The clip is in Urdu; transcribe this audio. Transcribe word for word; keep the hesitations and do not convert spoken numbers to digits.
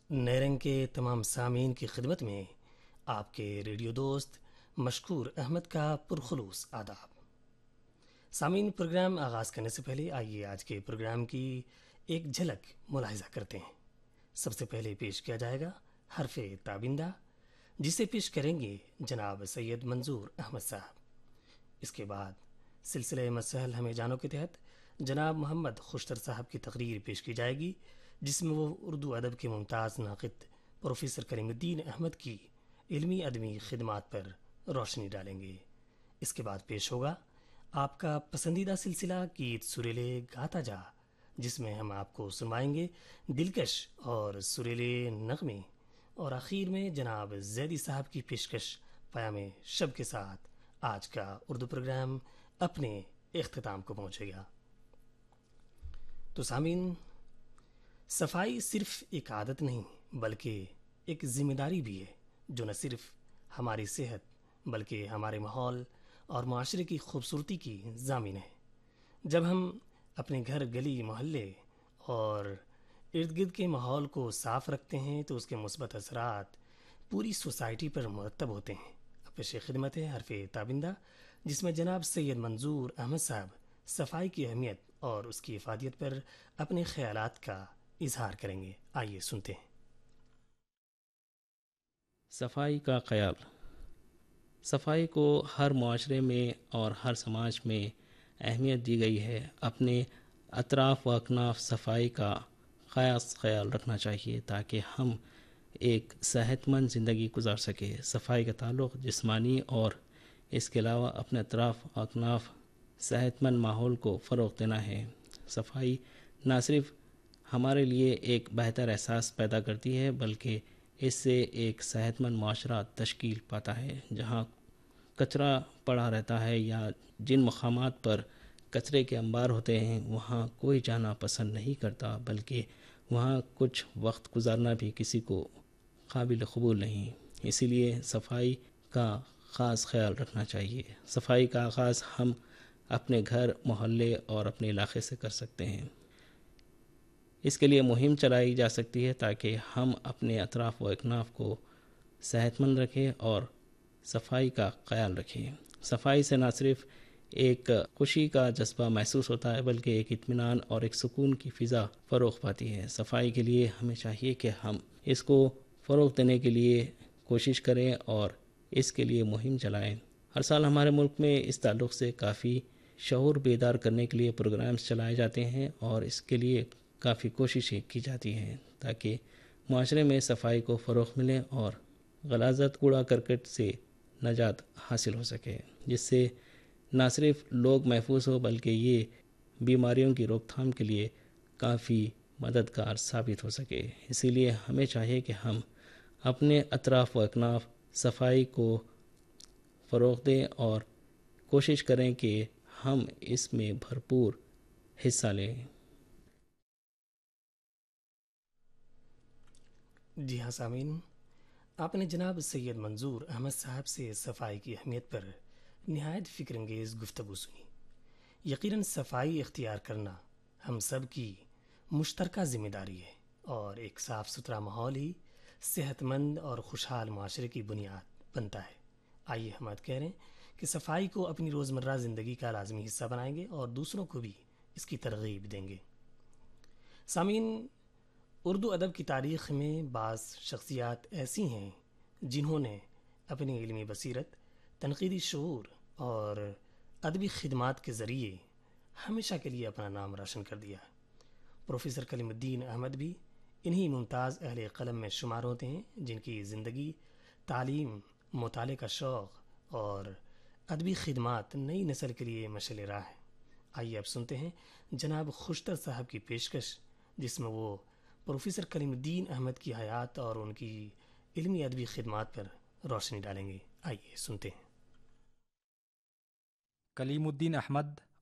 نیرنگ کے تمام سامعین کی خدمت میں آپ کے ریڈیو دوست مشکور احمد کا پرخلوص آداب۔ سامعین، پروگرام آغاز کرنے سے پہلے آئیے آج کے پروگرام کی ایک جھلک ملاحظہ کرتے ہیں۔ سب سے پہلے پیش کیا جائے گا حرف تابندہ، جسے پیش کریں گے جناب سید منظور احمد صاحب۔ اس کے بعد سلسلہ مسائل ہمیں جانو کے تحت جناب محمد خوشتر صاحب کی تقریر پیش کی جائے گی، جس میں وہ اردو ادب کے ممتاز ناقد پروفیسر کریم الدین احمد کی علمی ادبی خدمات پر روشنی ڈالیں گے۔ اس کے بعد پیش ہوگا آپ کا پسندیدہ سلسلہ گیت سریلے گاتا جا، جس میں ہم آپ کو سنوائیں گے دلکش اور سریلے نغمے، اور آخر میں جناب زیدی صاحب کی پیشکش پیام شب کے ساتھ آج کا اردو پروگرام اپنے اختتام کو پہنچے گا۔ تو سامعین، صفائی صرف ایک عادت نہیں بلکہ ایک ذمہ داری بھی ہے، جو نہ صرف ہماری صحت بلکہ ہمارے ماحول اور معاشرے کی خوبصورتی کی ضامن ہے۔ جب ہم اپنے گھر، گلی، محلے اور ارد گرد کے ماحول کو صاف رکھتے ہیں تو اس کے مثبت اثرات پوری سوسائٹی پر مرتب ہوتے ہیں۔ اب پیش خدمت ہے حرف تابندہ، جس میں جناب سید منظور احمد صاحب صفائی کی اہمیت اور اس کی افادیت پر اپنے خیالات کا اظہار کریں گے۔ آئیے سنتے ہیں۔ صفائی کا خیال۔ صفائی کو ہر معاشرے میں اور ہر سماج میں اہمیت دی گئی ہے۔ اپنے اطراف و اکناف صفائی کا خاص خیال رکھنا چاہیے تاکہ ہم ایک صحت مند زندگی گزار سکیں۔ صفائی کا تعلق جسمانی اور اس کے علاوہ اپنے اطراف و اکناف صحت مند ماحول کو فروغ دینا ہے۔ صفائی نہ صرف ہمارے لیے ایک بہتر احساس پیدا کرتی ہے بلکہ اس سے ایک صحت مند معاشرہ تشکیل پاتا ہے۔ جہاں کچرا پڑا رہتا ہے یا جن مقامات پر کچرے کے انبار ہوتے ہیں وہاں کوئی جانا پسند نہیں کرتا، بلکہ وہاں کچھ وقت گزارنا بھی کسی کو قابل قبول نہیں۔ اسی لیے صفائی کا خاص خیال رکھنا چاہیے۔ صفائی کا آغاز ہم اپنے گھر، محلے اور اپنے علاقے سے کر سکتے ہیں۔ اس کے لیے مہم چلائی جا سکتی ہے تاکہ ہم اپنے اطراف و اکناف کو صحت مند رکھیں اور صفائی کا خیال رکھیں۔ صفائی سے نہ صرف ایک خوشی کا جذبہ محسوس ہوتا ہے بلکہ ایک اطمینان اور ایک سکون کی فضا فروغ پاتی ہے۔ صفائی کے لیے ہمیں چاہیے کہ ہم اس کو فروغ دینے کے لیے کوشش کریں اور اس کے لیے مہم چلائیں۔ ہر سال ہمارے ملک میں اس تعلق سے کافی شعور بیدار کرنے کے لیے پروگرامز چلائے جاتے ہیں اور اس کے لیے کافی کوششیں کی جاتی ہیں تاکہ معاشرے میں صفائی کو فروغ ملے اور غلاظت، کوڑا کرکٹ سے نجات حاصل ہو سکے، جس سے نہ صرف لوگ محفوظ ہو بلکہ یہ بیماریوں کی روک تھام کے لیے کافی مددگار ثابت ہو سکے۔ اسی لیے ہمیں چاہیے کہ ہم اپنے اطراف و اکناف صفائی کو فروغ دیں اور کوشش کریں کہ ہم اس میں بھرپور حصہ لیں۔ جی ہاں سامعین، آپ نے جناب سید منظور احمد صاحب سے صفائی کی اہمیت پر نہایت فکر انگیز گفتگو سنی۔ یقیناً صفائی اختیار کرنا ہم سب کی مشترکہ ذمہ داری ہے، اور ایک صاف ستھرا ماحول ہی صحت مند اور خوشحال معاشرے کی بنیاد بنتا ہے۔ آئیے ہم بات کہہ رہے ہیں کہ صفائی کو اپنی روزمرہ زندگی کا لازمی حصہ بنائیں گے اور دوسروں کو بھی اس کی ترغیب دیں گے۔ سامعین، اردو ادب کی تاریخ میں بعض شخصیات ایسی ہیں جنہوں نے اپنی علمی بصیرت، تنقیدی شعور اور ادبی خدمات کے ذریعے ہمیشہ کے لیے اپنا نام روشن کر دیا ہے۔ پروفیسر کلیم الدین احمد بھی انہی ممتاز اہل قلم میں شمار ہوتے ہیں جن کی زندگی، تعلیم، مطالعے کا شوق اور ادبی خدمات نئی نسل کے لیے مشعل راہ ہے۔ آئیے اب سنتے ہیں جناب خوشتر صاحب کی پیشکش، جس میں وہ پروفیسر کلیم الدین احمد کی حیات اور ان کی علمی ادبی خدمات پر روشنی ڈالیں گے۔ آئیے سنتے ہیں۔ کلیم الدین احمد